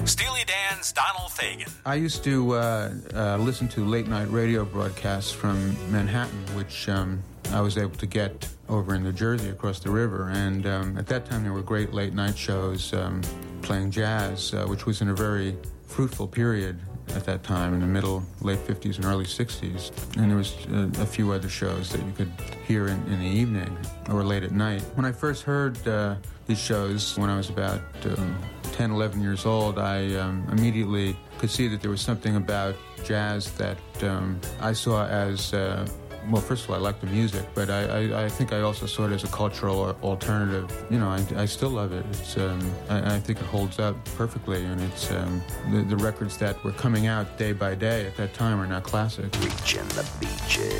Steely Dan's Donald Fagen. I used to listen to late-night radio broadcasts from Manhattan, which I was able to get over in New Jersey across the river. And at that time, there were great late-night shows playing jazz, which was in a very fruitful period at that time, in the late 50s and early 60s. And there was a few other shows that you could hear in the evening or late at night. When I first heard these shows, when I was about 10, 11 years old, I immediately could see that there was something about jazz that I saw as, well, first of all, I liked the music, but I think I also saw it as a cultural alternative. You know, I still love it. It's I think it holds up perfectly, and it's the records that were coming out day by day at that time are now classics. Reaching the beaches.